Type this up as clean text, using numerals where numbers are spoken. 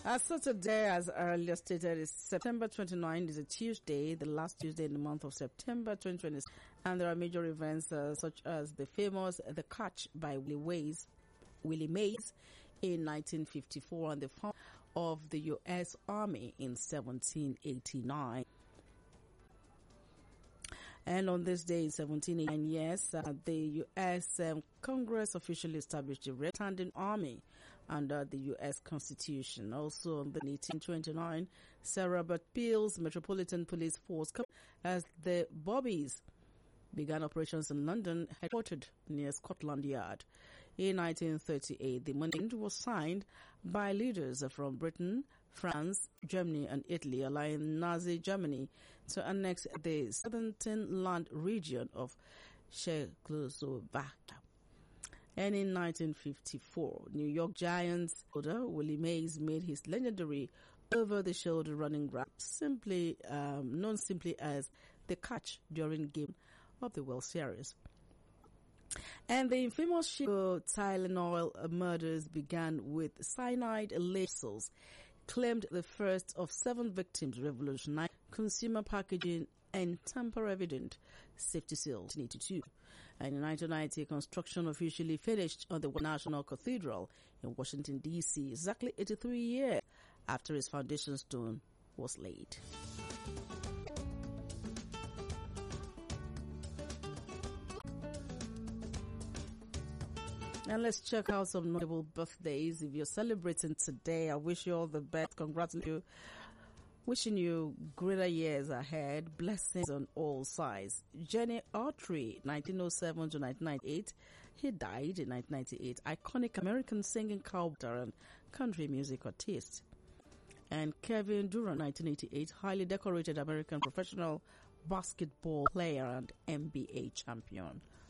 As Saturday, as earlier stated, is September 29, is a Tuesday, the last Tuesday in the month of September 2020. And there are major events such as the famous The Catch by Willie Mays in 1954 and the founding of the U.S. Army in 1789. And on this day in 1789, yes, the U.S. Congress officially established the Red Standing Army under the U.S. Constitution. Also on the 1829, Sir Robert Peel's Metropolitan Police Force as the Bobbies began operations in London, headquartered near Scotland Yard. In 1938, the monument was signed by leaders from Britain, France, Germany and Italy, allowing Nazi Germany to annex the southern land region of Czechoslovakia. And in 1954, New York Giants owner Willie Mays made his legendary over-the-shoulder running grab, known simply as The Catch, during game of the World Series. And the infamous Chicago Tylenol murders began with cyanide laced, claimed the first of 7 victims, revolutionized consumer packaging and tamper-evident safety seals in 1982. And in 1990, construction officially finished on the National Cathedral in Washington, D.C., exactly 83 years after its foundation stone was laid. And let's check out some notable birthdays. If you're celebrating today, I wish you all the best. Congratulate you. Wishing you greater years ahead. Blessings on all sides. Jenny Autry, 1907 to 1998. He died in 1998. Iconic American singing cowboy and country music artist. And Kevin Durant, 1988. Highly decorated American professional basketball player and NBA champion.